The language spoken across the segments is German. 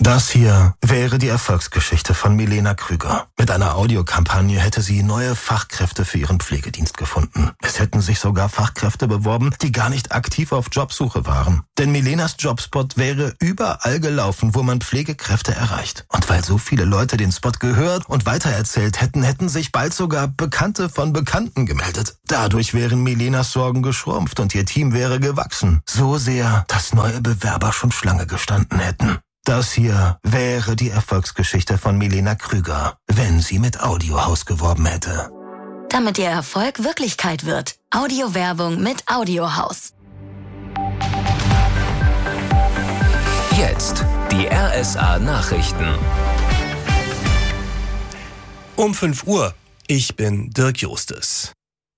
Das hier wäre die Erfolgsgeschichte von Milena Krüger. Mit einer Audiokampagne hätte sie neue Fachkräfte für ihren Pflegedienst gefunden. Es hätten sich sogar Fachkräfte beworben, die gar nicht aktiv auf Jobsuche waren. Denn Milenas Jobspot wäre überall gelaufen, wo man Pflegekräfte erreicht. Und weil so viele Leute den Spot gehört und weitererzählt hätten, hätten sich bald sogar Bekannte von Bekannten gemeldet. Dadurch wären Milenas Sorgen geschrumpft und ihr Team wäre gewachsen. So sehr, dass neue Bewerber schon Schlange gestanden hätten. Das hier wäre die Erfolgsgeschichte von Milena Krüger, wenn sie mit Audiohaus geworben hätte. Damit ihr Erfolg Wirklichkeit wird. Audiowerbung mit Audiohaus. Jetzt die RSA Nachrichten. Um 5 Uhr. Ich bin Dirk Justus.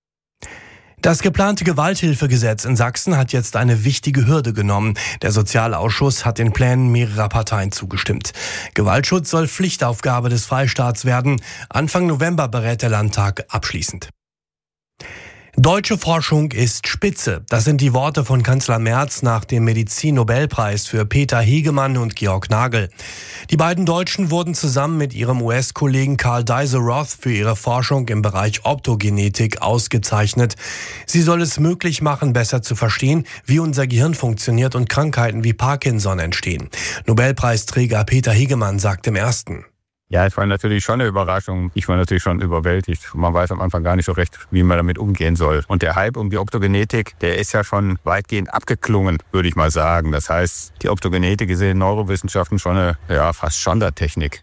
Das geplante Gewalthilfegesetz in Sachsen hat jetzt eine wichtige Hürde genommen. Der Sozialausschuss hat den Plänen mehrerer Parteien zugestimmt. Gewaltschutz soll Pflichtaufgabe des Freistaats werden. Anfang November berät der Landtag abschließend. Deutsche Forschung ist spitze. Das sind die Worte von Kanzler Merz nach dem Medizin-Nobelpreis für Peter Hegemann und Georg Nagel. Die beiden Deutschen wurden zusammen mit ihrem US-Kollegen Carl Deiser-Roth für ihre Forschung im Bereich Optogenetik ausgezeichnet. Sie soll es möglich machen, besser zu verstehen, wie unser Gehirn funktioniert und Krankheiten wie Parkinson entstehen. Nobelpreisträger Peter Hegemann sagt im Ersten: Ja, es war natürlich schon eine Überraschung. Ich war natürlich schon überwältigt. Man weiß am Anfang gar nicht so recht, wie man damit umgehen soll. Und der Hype um die Optogenetik, der ist ja schon weitgehend abgeklungen, würde ich mal sagen. Das heißt, die Optogenetik ist in den Neurowissenschaften schon eine fast Sondertechnik.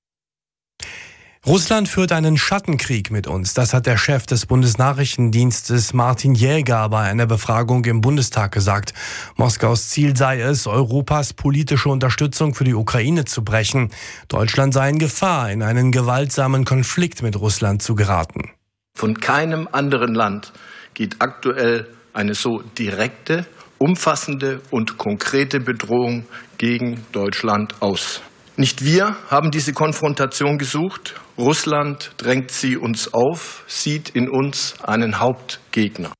Russland führt einen Schattenkrieg mit uns. Das hat der Chef des Bundesnachrichtendienstes Martin Jäger bei einer Befragung im Bundestag gesagt. Moskaus Ziel sei es, Europas politische Unterstützung für die Ukraine zu brechen. Deutschland sei in Gefahr, in einen gewaltsamen Konflikt mit Russland zu geraten. Von keinem anderen Land geht aktuell eine so direkte, umfassende und konkrete Bedrohung gegen Deutschland aus. Nicht wir haben diese Konfrontation gesucht. Russland drängt sie uns auf, sieht in uns einen Hauptgegner.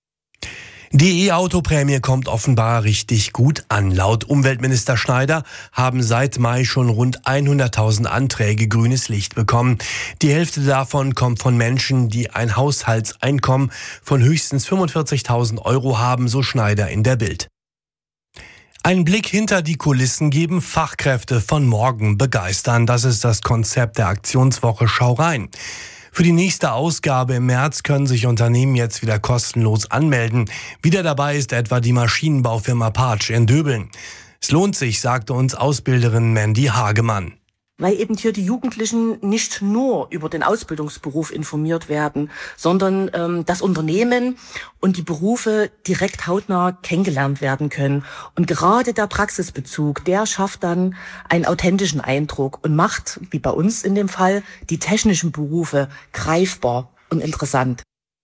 Die E-Auto-Prämie kommt offenbar richtig gut an. Laut Umweltminister Schneider haben seit Mai schon rund 100.000 Anträge grünes Licht bekommen. Die Hälfte davon kommt von Menschen, die ein Haushaltseinkommen von höchstens 45.000 Euro haben, so Schneider in der Bild. Einen Blick hinter die Kulissen geben, Fachkräfte von morgen begeistern. Das ist das Konzept der Aktionswoche Schau rein. Für die nächste Ausgabe im März können sich Unternehmen jetzt wieder kostenlos anmelden. Wieder dabei ist etwa die Maschinenbaufirma Patsch in Döbeln. Es lohnt sich, sagte uns Ausbilderin Mandy Hagemann. Weil eben hier die Jugendlichen nicht nur über den Ausbildungsberuf informiert werden, sondern das Unternehmen und die Berufe direkt hautnah kennengelernt werden können. Und gerade der Praxisbezug, der schafft dann einen authentischen Eindruck und macht, wie bei uns in dem Fall, die technischen Berufe greifbar und interessant.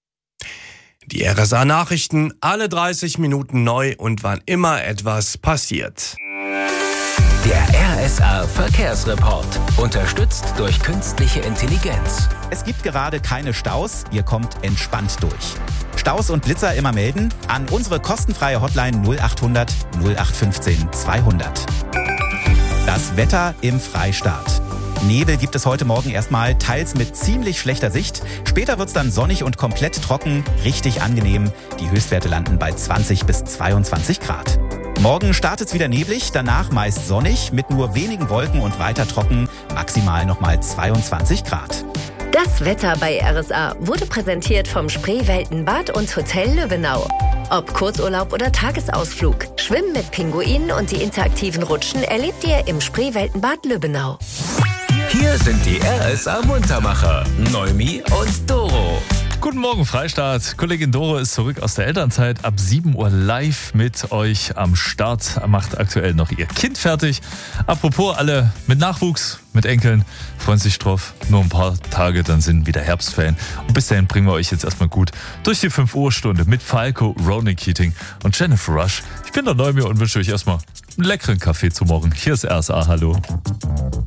Die RSA Nachrichten, alle 30 Minuten neu und wann immer etwas passiert. Der RSA Verkehrsreport, unterstützt durch künstliche Intelligenz. Es gibt gerade keine Staus, ihr kommt entspannt durch. Staus und Blitzer immer melden an unsere kostenfreie Hotline 0800 0815 200. Das Wetter im Freistaat. Nebel gibt es heute Morgen erstmal, teils mit ziemlich schlechter Sicht. Später wird es dann sonnig und komplett trocken, richtig angenehm. Die Höchstwerte landen bei 20 bis 22 Grad. Morgen startet es wieder neblig, danach meist sonnig, mit nur wenigen Wolken und weiter trocken, maximal nochmal 22 Grad. Das Wetter bei RSA wurde präsentiert vom Spreewelten-Bad und Hotel Löbenau. Ob Kurzurlaub oder Tagesausflug, Schwimmen mit Pinguinen und die interaktiven Rutschen erlebt ihr im Spreewelten-Bad Löbenau. Hier sind die RSA Muntermacher, Neumi und Doro. Guten Morgen, Freistaat. Kollegin Doro ist zurück aus der Elternzeit. Ab 7 Uhr live mit euch am Start. Macht aktuell noch ihr Kind fertig. Apropos, alle mit Nachwuchs, mit Enkeln, freuen sich drauf. Nur ein paar Tage, dann sind wieder Herbstferien. Und bis dahin bringen wir euch jetzt erstmal gut durch die 5-Uhr-Stunde mit Falco, Ronan Keating und Jennifer Rush. Ich bin der Neumir und wünsche euch erstmal einen leckeren Kaffee zu morgen. Hier ist RSA. Hallo.